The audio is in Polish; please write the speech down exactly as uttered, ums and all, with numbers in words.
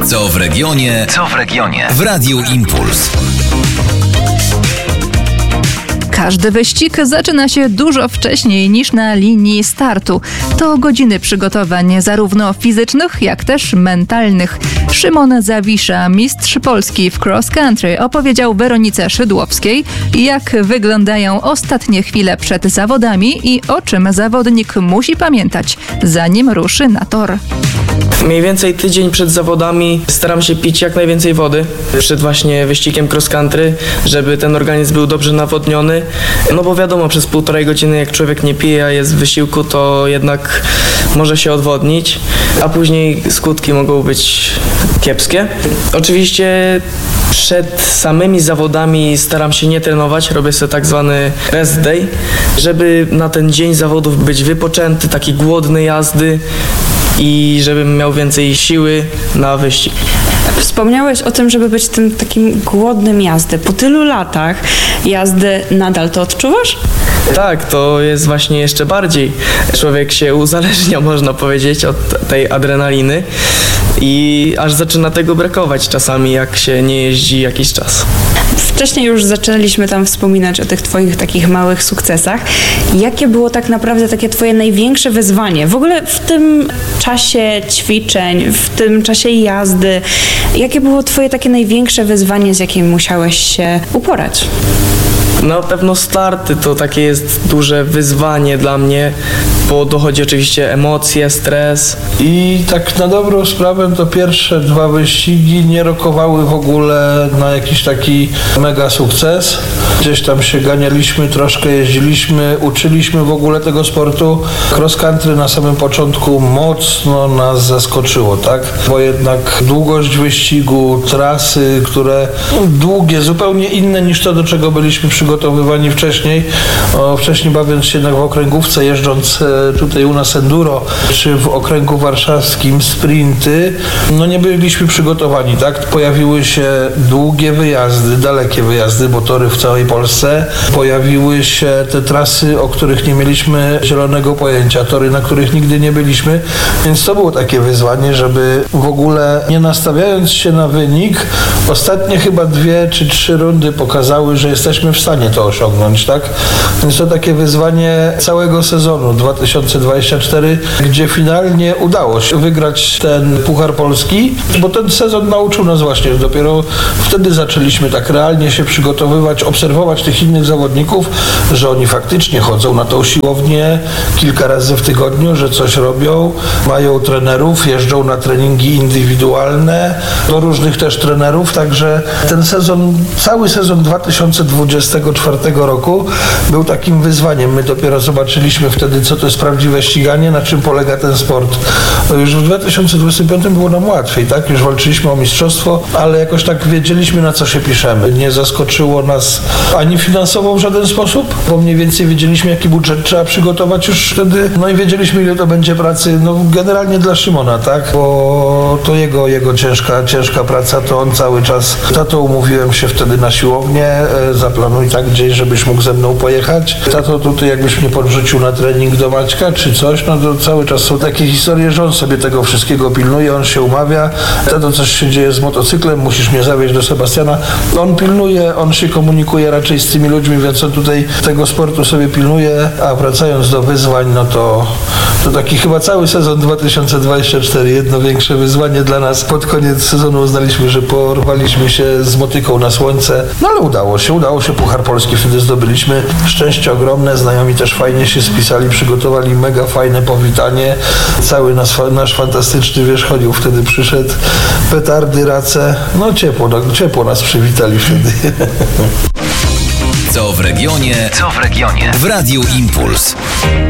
Co w regionie? Co w regionie? W Radiu Impuls. Każdy wyścig zaczyna się dużo wcześniej niż na linii startu. To godziny przygotowań zarówno fizycznych, jak też mentalnych. Szymon Zawisza, mistrz Polski w cross country, opowiedział Weronice Szydłowskiej, jak wyglądają ostatnie chwile przed zawodami i o czym zawodnik musi pamiętać, zanim ruszy na tor. Mniej więcej tydzień przed zawodami staram się pić jak najwięcej wody przed właśnie wyścigiem cross country, żeby ten organizm był dobrze nawodniony. No bo wiadomo, przez półtorej godziny jak człowiek nie pije, a jest w wysiłku, to jednak może się odwodnić, a później skutki mogą być kiepskie. Oczywiście przed samymi zawodami staram się nie trenować, robię sobie tak zwany rest day, żeby na ten dzień zawodów być wypoczęty, taki głodny jazdy i żebym miał więcej siły na wyścig. Wspomniałeś o tym, żeby być tym takim głodnym jazdy. Po tylu latach jazdy nadal to odczuwasz? Tak, to jest właśnie jeszcze bardziej. Człowiek się uzależnia, można powiedzieć, od tej adrenaliny i aż zaczyna tego brakować czasami, jak się nie jeździ jakiś czas. Wcześniej już zaczęliśmy tam wspominać o tych twoich takich małych sukcesach. Jakie było tak naprawdę takie twoje największe wyzwanie? W ogóle w tym czasie ćwiczeń, w tym czasie jazdy, jakie było twoje takie największe wyzwanie, z jakim musiałeś się uporać? Na pewno starty to takie jest duże wyzwanie dla mnie, bo dochodzi oczywiście emocje, stres. I tak na dobrą sprawę to pierwsze dwa wyścigi nie rokowały w ogóle na jakiś taki mega sukces. Gdzieś tam się ganialiśmy, troszkę jeździliśmy, uczyliśmy w ogóle tego sportu. Cross country na samym początku mocno nas zaskoczyło, tak? Bo jednak długość wyścigu, trasy, które długie, zupełnie inne niż to, do czego byliśmy przygotowywani wcześniej. O, wcześniej bawiąc się jednak w okręgówce, jeżdżąc tutaj u nas enduro, czy w okręgu warszawskim sprinty, no nie byliśmy przygotowani, tak? Pojawiły się długie wyjazdy, dalekie wyjazdy, bo tory w całej Polsce. Pojawiły się te trasy, o których nie mieliśmy zielonego pojęcia, tory, na których nigdy nie byliśmy, więc to było takie wyzwanie, żeby w ogóle nie nastawiając się na wynik, ostatnie chyba dwie czy trzy rundy pokazały, że jesteśmy w stanie to osiągnąć, tak? Więc to takie wyzwanie całego sezonu dwa tysiące dwudziestego czwartego, gdzie finalnie udało się wygrać ten Puchar Polski, bo ten sezon nauczył nas właśnie, dopiero wtedy zaczęliśmy tak realnie się przygotowywać, obserwować tych innych zawodników, że oni faktycznie chodzą na tą siłownię kilka razy w tygodniu, że coś robią, mają trenerów, jeżdżą na treningi indywidualne, do różnych też trenerów, także ten sezon, cały sezon dwa tysiące dwudziestego czwartego roku był takim wyzwaniem. My dopiero zobaczyliśmy wtedy, co to jest prawdziwe ściganie, na czym polega ten sport. Już w dwa tysiące dwudziestym piątym było nam łatwiej, tak? Już walczyliśmy o mistrzostwo, ale jakoś tak wiedzieliśmy, na co się piszemy. Nie zaskoczyło nas ani finansowo w żaden sposób, bo mniej więcej wiedzieliśmy, jaki budżet trzeba przygotować już wtedy, no i wiedzieliśmy, ile to będzie pracy, no generalnie dla Szymona, tak? Bo to jego, jego ciężka, ciężka praca, to on cały czas, tato, umówiłem się wtedy na siłownię, e, zaplanuj tak gdzieś, żebyś mógł ze mną pojechać. Tato, tutaj jakbyś mnie podrzucił na trening do Maćka, czy coś, no to cały czas są takie historie, że on sobie tego wszystkiego pilnuje, on się umawia, tato, coś się dzieje z motocyklem, musisz mnie zawieźć do Sebastiana. On pilnuje, on się komunikuje raczej z tymi ludźmi, więc on tutaj tego sportu sobie pilnuje, a wracając do wyzwań, no to, to taki chyba cały sezon dwa tysiące dwudziesty czwarty, jedno większe wyzwanie dla nas. Pod koniec sezonu uznaliśmy, że porwaliśmy się z motyką na słońce, no ale udało się, udało się, Puchar Polski wtedy zdobyliśmy. Szczęście ogromne, znajomi też fajnie się spisali, przygotowali mega fajne powitanie. Cały nasz, nasz fantastyczny wierzchonił wtedy przyszedł, petardy, race, no ciepło, no, ciepło nas przywitali wtedy. Co w regionie? Co w regionie? W Radiu Impuls.